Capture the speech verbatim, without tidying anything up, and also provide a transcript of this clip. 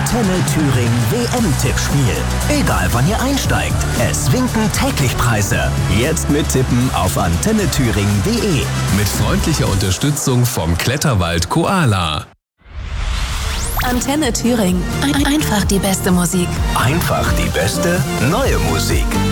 Antenne Thüringen W M-Tippspiel. Egal wann ihr einsteigt, es winken täglich Preise. Jetzt mittippen auf antenne thüringen punkt de. Mit freundlicher Unterstützung vom Kletterwald Koala. Antenne Thüringen. Ein- Einfach die beste Musik. Einfach die beste neue Musik.